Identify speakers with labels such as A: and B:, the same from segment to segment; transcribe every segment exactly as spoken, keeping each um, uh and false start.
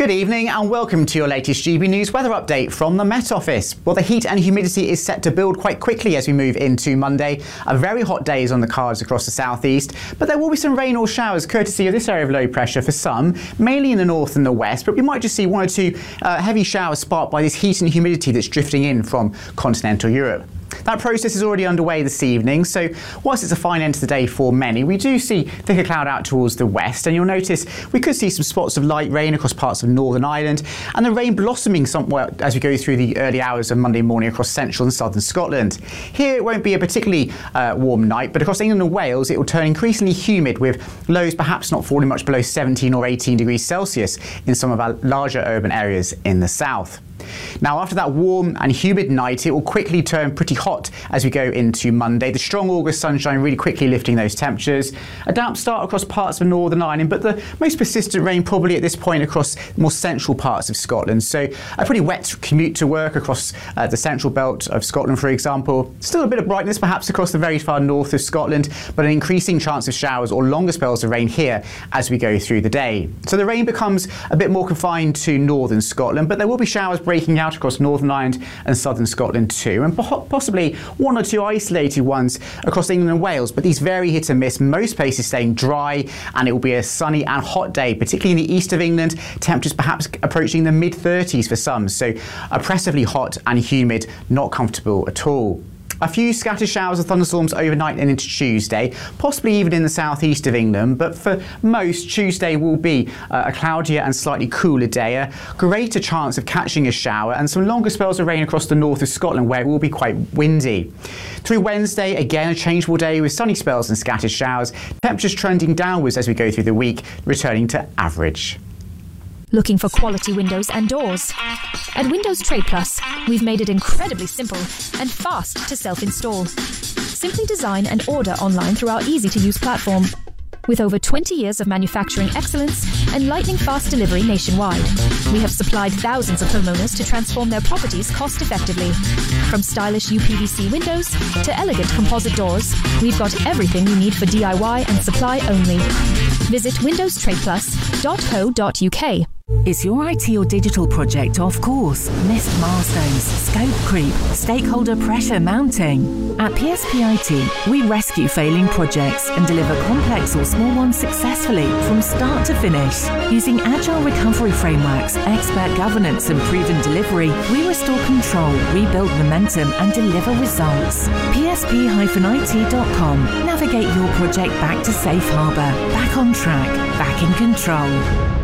A: Good evening and welcome to your latest G B News weather update from the Met Office. Well, the heat and humidity is set to build quite quickly as we move into Monday. A very hot day is on the cards across the southeast, but there will be some rain or showers courtesy of this area of low pressure for some, mainly in the north and the west, but we might just see one or two uh, heavy showers sparked by this heat and humidity that's drifting in from continental Europe. That process is already underway this evening, so whilst it's a fine end to the day for many, we do see thicker cloud out towards the west, and you'll notice we could see some spots of light rain across parts of Northern Ireland, and the rain blossoming somewhat as we go through the early hours of Monday morning across central and southern Scotland. Here it won't be a particularly uh, warm night, but across England and Wales it will turn increasingly humid, with lows perhaps not falling much below seventeen or eighteen degrees Celsius in some of our larger urban areas in the south. Now, after that warm and humid night, it will quickly turn pretty hot as we go into Monday. The strong August sunshine really quickly lifting those temperatures. A damp start across parts of Northern Ireland, but the most persistent rain probably at this point across more central parts of Scotland. So a pretty wet commute to work across uh, the central belt of Scotland, for example. Still a bit of brightness perhaps across the very far north of Scotland, but an increasing chance of showers or longer spells of rain here as we go through the day. So the rain becomes a bit more confined to northern Scotland, but there will be showers breaking out across Northern Ireland and southern Scotland too, and possibly one or two isolated ones across England and Wales, but these vary hit and miss, most places staying dry, and it will be a sunny and hot day, particularly in the east of England, temperatures perhaps approaching the mid thirties for some, so oppressively hot and humid, not comfortable at all. A few scattered showers or thunderstorms overnight and into Tuesday, possibly even in the southeast of England, but for most, Tuesday will be uh, a cloudier and slightly cooler day, a greater chance of catching a shower, and some longer spells of rain across the north of Scotland where it will be quite windy. Through Wednesday, again a changeable day with sunny spells and scattered showers, temperatures trending downwards as we go through the week, returning to average.
B: Looking for quality windows and doors? At Windows Trade Plus, we've made it incredibly simple and fast to self-install. Simply design and order online through our easy-to-use platform. With over twenty years of manufacturing excellence and lightning-fast delivery nationwide, we have supplied thousands of homeowners to transform their properties cost-effectively. From stylish U P V C windows to elegant composite doors, we've got everything you need for D I Y and supply only. Visit windows trade plus dot co dot uk.
C: Is your I T or digital project off course? Missed milestones, scope creep, stakeholder pressure mounting? At P S P I T, we rescue failing projects and deliver complex or small ones successfully from start to finish. Using agile recovery frameworks, expert governance and proven delivery, we restore control, rebuild momentum and deliver results. P S P I T dot com. Navigate your project back to safe harbour, back on track, back in control.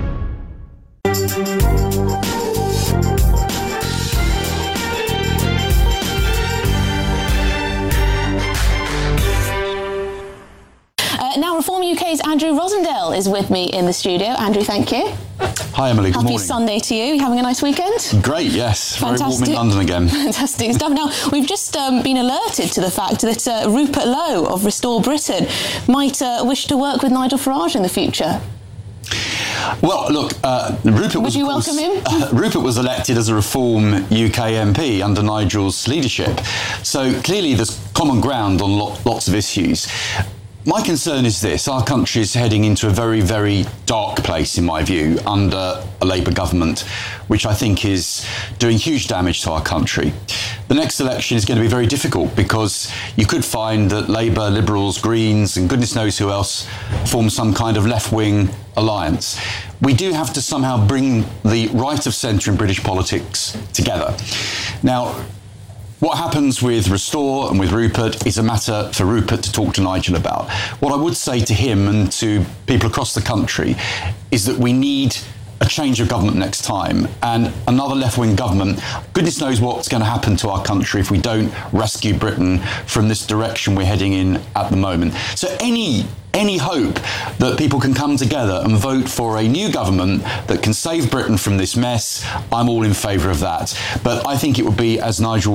D: Uh, now, Reform U K's Andrew Rosendale is with me in the studio. Andrew, thank you.
E: Hi, Emily. Good
D: Happy
E: morning.
D: Sunday to you. You having a nice weekend?
E: Great, yes.
D: Fantastic.
E: Very warm in London again.
D: Fantastic stuff. Now, we've just um, been alerted to the fact that uh, Rupert Lowe of Restore Britain might uh, wish to work with Nigel Farage in the future.
E: Well, look, uh, Rupert
D: Would
E: was...
D: you
E: course,
D: welcome him?
E: Uh, Rupert was elected as a Reform U K M P under Nigel's leadership. So clearly there's common ground on lo- lots of issues. My concern is this: our country is heading into a very, very dark place, in my view, under a Labour government, which I think is doing huge damage to our country. The next election is going to be very difficult because you could find that Labour, Liberals, Greens, and goodness knows who else form some kind of left-wing alliance. We do have to somehow bring the right of centre in British politics together. Now, what happens with Restore and with Rupert is a matter for Rupert to talk to Nigel about. What I would say to him and to people across the country is that we need a change of government next time, and another left-wing government. Goodness knows what's going to happen to our country if we don't rescue Britain from this direction we're heading in at the moment. So any any hope that people can come together and vote for a new government that can save Britain from this mess, I'm all in favour of that. But I think it would be, as Nigel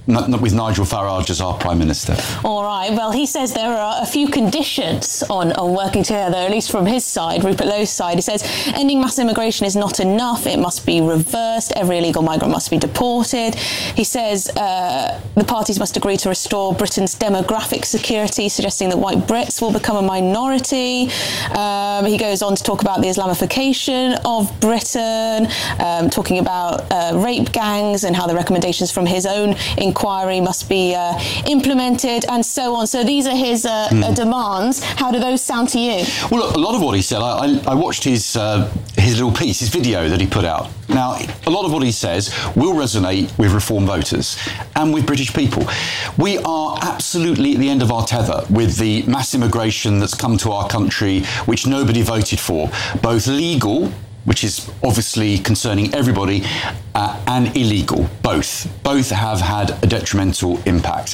E: n- with Nigel Farage as our Prime Minister.
D: All right, well, he says there are a few conditions on, on working together, at least from his side, Rupert Lowe's side. He says ending mass immigration is not enough, it must be reversed, every illegal migrant must be deported. He says uh, the parties must agree to restore Britain's demographic security, suggesting that white Brits will become a minority. Um, he goes on to talk about the Islamification of Britain, um, talking about uh, rape gangs and how the recommendations from his own inquiry must be uh, implemented and so on. So these are his uh, mm. uh, demands. How do those sound to you?
E: Well, look, a lot of what he said, I, I, I watched his uh, his little piece, his video that he put out. Now, a lot of what he says will resonate with Reform voters and with British people. We are absolutely at the end of our tether with the mass immigration that's come to our country, which nobody voted for, both legal, which is obviously concerning everybody, uh, and illegal. Both. Both have had a detrimental impact.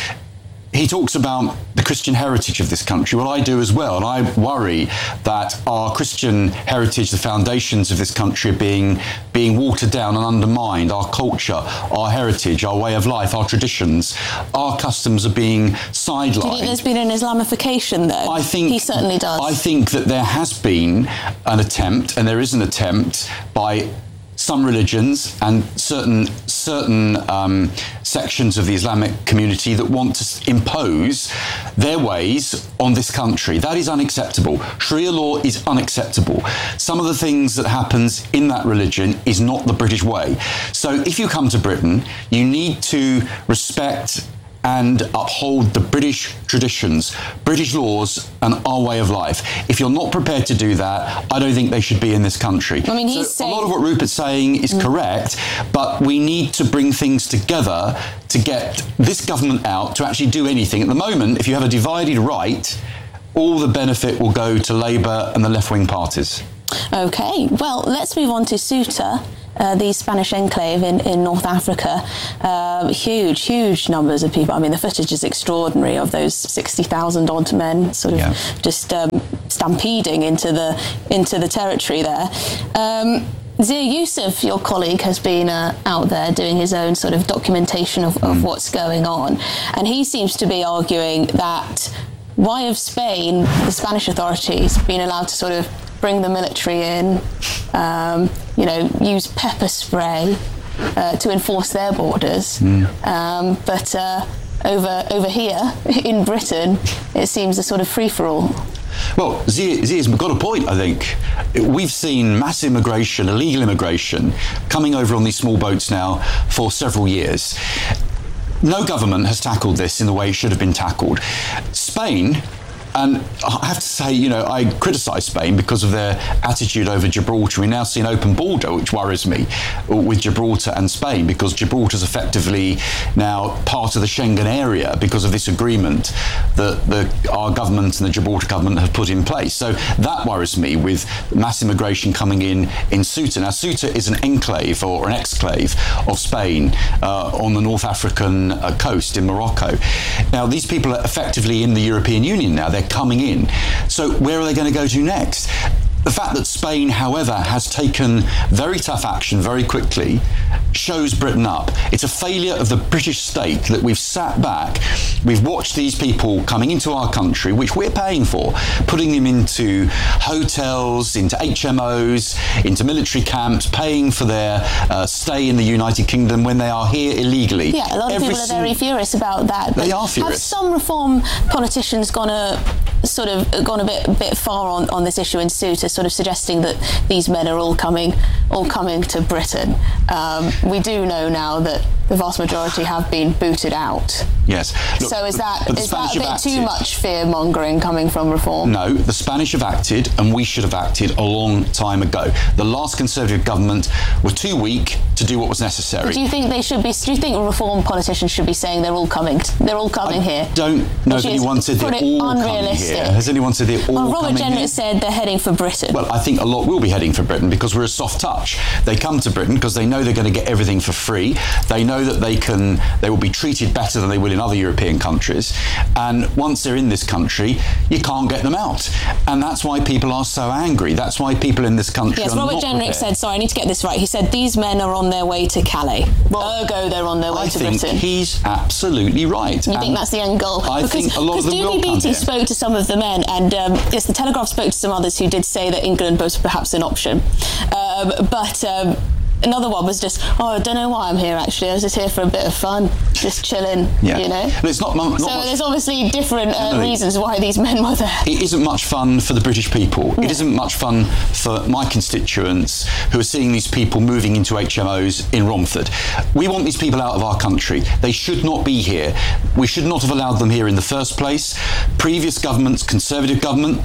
E: He talks about the Christian heritage of this country. Well, I do as well, and I worry that our Christian heritage, the foundations of this country, are being being watered down and undermined. Our culture, our heritage, our way of life, our traditions, our customs are being sidelined.
D: Do you think there's been an Islamification, though?
E: I think
D: he certainly does.
E: I think that there has been an attempt, and there is an attempt by some religions and certain certain um, sections of the Islamic community that want to impose their ways on this country. That is unacceptable. Sharia law is unacceptable. Some of the things that happens in that religion is not the British way. So if you come to Britain, you need to respect and uphold the British traditions, British laws, and our way of life. If you're not prepared to do that, I don't think they should be in this country.
D: I mean, he's
E: so
D: saying...
E: a lot of what Rupert's saying is mm. correct, but we need to bring things together to get this government out to actually do anything. At the moment, if you have a divided right, all the benefit will go to Labour and the left-wing parties.
D: OK, well, let's move on to Ceuta. Uh, the Spanish enclave in, in North Africa. Uh, huge, huge numbers of people. I mean, the footage is extraordinary of those sixty thousand odd men sort of yeah. just um, stampeding into the into the territory there. Um, Zia Youssef, your colleague, has been uh, out there doing his own sort of documentation of, of mm. what's going on. And he seems to be arguing that why have Spain, the Spanish authorities, been allowed to sort of bring the military in, um, you know, use pepper spray uh, to enforce their borders. Mm. Um, but uh, over over here in Britain, it seems a sort of free-for-all.
E: Well, Zia's got a point, I think. We've seen mass immigration, illegal immigration, coming over on these small boats now for several years. No government has tackled this in the way it should have been tackled. Spain... And I have to say, you know, I criticise Spain because of their attitude over Gibraltar. We now see an open border, which worries me, with Gibraltar and Spain, because Gibraltar's effectively now part of the Schengen area because of this agreement that the, our government and the Gibraltar government have put in place. So that worries me, with mass immigration coming in in Ceuta. Now, Ceuta is an enclave or an exclave of Spain uh, on the North African uh, coast in Morocco. Now, these people are effectively in the European Union now. They're coming in. So where are they going to go to next? The fact that Spain, however, has taken very tough action very quickly shows Britain up. It's a failure of the British state that we've sat back, we've watched these people coming into our country, which we're paying for, putting them into hotels, into H M Os, into military camps, paying for their uh, stay in the United Kingdom when they are here illegally.
D: Yeah, a lot of
E: Every
D: people are very furious about that.
E: They are furious.
D: Have some Reform politicians gone a sort of gone a bit bit far on, on this issue in Ceuta, sort of suggesting that these men are all coming all coming to Britain? Um, we do know now that the vast majority have been booted out.
E: Yes. Look,
D: so is that is that a bit
E: acted.
D: too much fear-mongering coming from Reform?
E: No, the Spanish have acted, and we should have acted a long time ago. The last Conservative government were too weak to do what was necessary.
D: But do you think they should be? Do you think Reform politicians should be saying they're all coming? They're all coming
E: I
D: here.
E: Don't know if anyone said they're all coming here. Has anyone said they're all
D: well,
E: coming
D: Robert Jennett
E: here?
D: said they're heading for Britain.
E: Well, I think a lot will be heading for Britain because we're a soft touch. They come to Britain because they know they're going to get everything for free. They know know that they can, they will be treated better than they will in other European countries. And once they're in this country, you can't get them out. And that's why people are so angry. That's why people in this country
D: yes,
E: are
D: Robert
E: not
D: Jenrick
E: prepared.
D: said, sorry, I need to get this right. He said these men are on their way to Calais. Well, ergo, they're on their way
E: I
D: to
E: think
D: Britain.
E: he's absolutely right.
D: You
E: And
D: think that's the end goal?
E: I
D: because,
E: think a lot of them will
D: Doobie
E: come
D: Beattie
E: here.
D: spoke to some of the men, and um, yes, the Telegraph spoke to some others who did say that England was perhaps an option. Um, but um, another one was just, oh, I don't know why I'm here, actually. I was just here for a bit of fun, just chilling,
E: Yeah.
D: you know?
E: But it's not, not
D: so
E: much,
D: there's obviously different uh,
E: No.
D: reasons why these men were there.
E: it isn't much fun for the British people. It isn't much fun for my constituents who are seeing these people moving into H M Os in Romford. We want these people out of our country. They should not be here. We should not have allowed them here in the first place. Previous governments, Conservative government,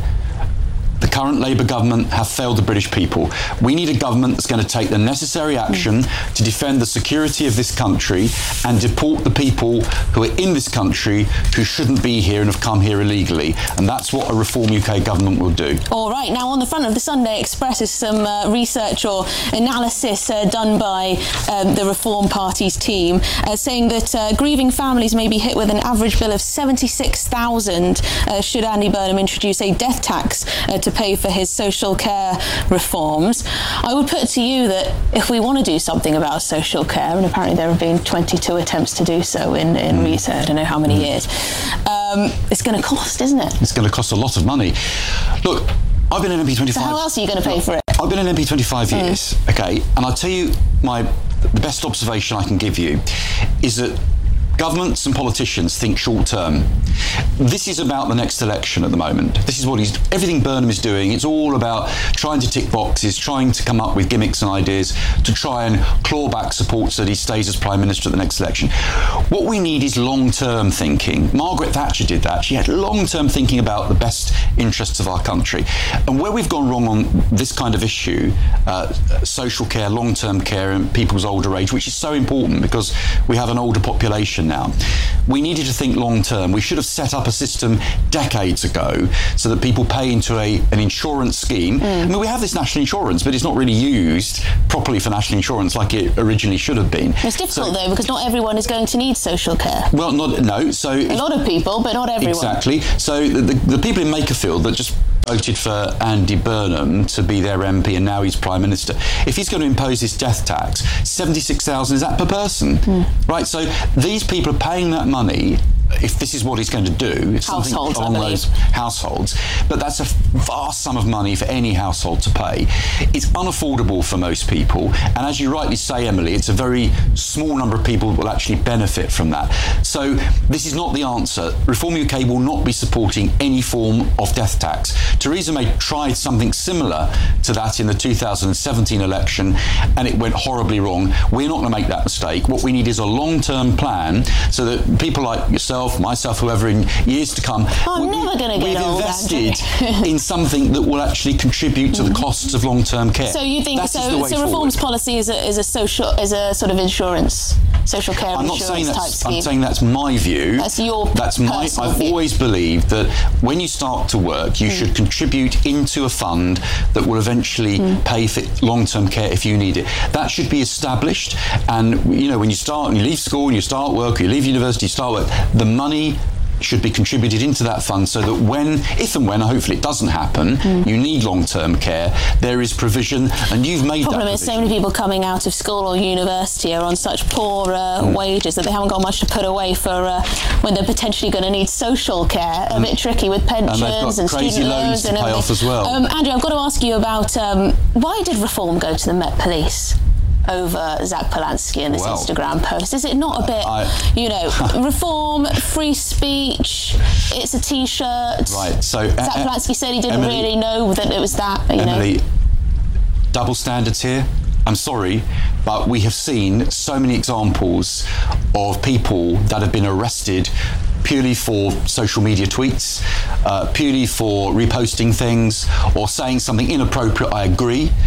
E: the current Labour government have failed the British people. We need a government that's going to take the necessary action mm. to defend the security of this country and deport the people who are in this country who shouldn't be here and have come here illegally. And that's what a Reform U K government will do.
D: All right. Now, on the front of the Sunday Express is some uh, research or analysis uh, done by um, the Reform Party's team, uh, saying that uh, grieving families may be hit with an average bill of seventy-six thousand uh, should Andy Burnham introduce a death tax uh, to pay for his social care reforms. I would put to you that if we want to do something about social care, and apparently there have been twenty-two attempts to do so in, in mm. recent, I don't know how many mm. years, um, it's going to cost, isn't it?
E: It's going to cost a lot of money. Look, I've been an M P twenty-five...
D: So how else are you going to pay for it?
E: I've been an M P twenty-five
D: mm.
E: years, okay, and I'll tell you my the best observation I can give you is that governments and politicians think short term. This is about the next election at the moment. This is what he's, everything Burnham is doing, it's all about trying to tick boxes, trying to come up with gimmicks and ideas to try and claw back support so that he stays as Prime Minister at the next election. What we need is long-term thinking. Margaret Thatcher did that. She had long-term thinking about the best interests of our country. And where we've gone wrong on this kind of issue, uh, social care, long-term care and people's older age, which is so important because we have an older population now. We needed to think long term. We should have set up a system decades ago so that people pay into a, an insurance scheme. Mm. I mean, we have this national insurance, but it's not really used properly for national insurance like it originally should have been.
D: It's difficult
E: so,
D: though, because not everyone is going to need social care.
E: Well, not no. So
D: a lot of people, but not everyone.
E: Exactly. So the, the, the people in Makerfield that just voted for Andy Burnham to be their M P and now he's Prime Minister. If he's going to impose this death tax, seventy-six thousand is that per person? Mm. Right, so these people are paying that money. If this is what he's going to do, it's
D: households,
E: something along those households, but that's a vast sum of money for any household to pay. It's unaffordable for most people, and as you rightly say, Emily, it's a very small number of people that will actually benefit from that. So this is not the answer. Reform U K will not be supporting any form of death tax. Theresa May tried something similar to that in the two thousand seventeen election, and it went horribly wrong. We're not going to make that mistake. What we need is a long-term plan so that people like yourself, myself, whoever in years to come,
D: I'm
E: we,
D: never going to get
E: we've
D: old,
E: invested in something that will actually contribute to the costs of long-term care.
D: So you think
E: that
D: so?
E: is the way
D: So reforms
E: forward.
D: policy is a is a social is a sort of insurance, social care
E: I'm not
D: insurance
E: saying
D: type
E: that's.
D: scheme.
E: I'm saying that's my view.
D: That's your
E: That's my.
D: personal
E: I've
D: view.
E: always believed that when you start to work, you mm. should contribute into a fund that will eventually mm. pay for long-term care if you need it. That should be established. And you know, when you start, and you leave school, and you start work, or you leave university, you start work, the money should be contributed into that fund so that when, if and when, hopefully it doesn't happen, mm. you need long-term care, there is provision, and you've made
D: The problem
E: that
D: is
E: provision.
D: so many people coming out of school or university are on such poor uh, mm. wages that they haven't got much to put away for uh, when they're potentially going to need social care. A
E: mm.
D: bit tricky with pensions
E: and,
D: and,
E: and
D: student
E: loans
D: loans
E: to
D: and
E: pay
D: everything.
E: off as well.
D: Um, Andrew, I've got to ask you about um, why did Reform go to the Met Police over Zach Polanski and this
E: well,
D: Instagram post? Is it not a bit, I, you know, Reform, free speech, it's a T-shirt.
E: Right, so...
D: Zach uh, Polanski said he didn't
E: Emily,
D: really know that it was that, you
E: Emily,
D: know.
E: double standards here. I'm sorry, but we have seen so many examples of people that have been arrested purely for social media tweets, uh, purely for reposting things or saying something inappropriate. I agree.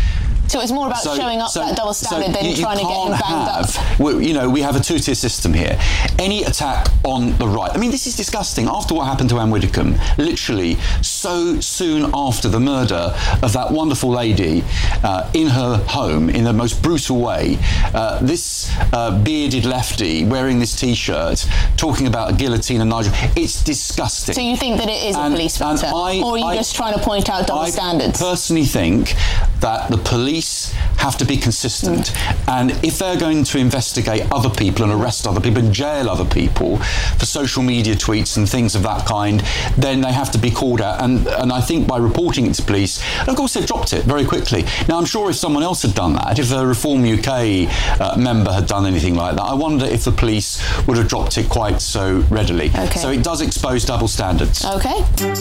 D: So it's more about
E: So-
D: showing up
E: so-
D: that double
E: so
D: standard than
E: you- you
D: trying to get him
E: can't
D: banged
E: have-
D: up.
E: we- You know, we have a two-tier system here. Any attack on the right, I mean, this is disgusting. After what happened to Anne Widdecombe, literally so soon after the murder of that wonderful lady uh, in her home in the most brutal way, uh, this uh, bearded lefty wearing this T-shirt, talking about a guillotine and Nigel, it's disgusting.
D: So you think that it is
E: And-
D: a police
E: and
D: matter?
E: I-
D: or are you
E: I-
D: just trying to point out double
E: I
D: standards?
E: personally think that the police have to be consistent,
D: Mm.
E: and if they're going to investigate other people and arrest other people and jail other people for social media tweets and things of that kind, then they have to be called out. And, and I think by reporting it to police, and of course they've dropped it very quickly. Now I'm sure if someone else had done that, if a Reform U K uh, member had done anything like that, I wonder if the police would have dropped it quite so readily.
D: Okay.
E: So it does expose double standards.
D: Okay.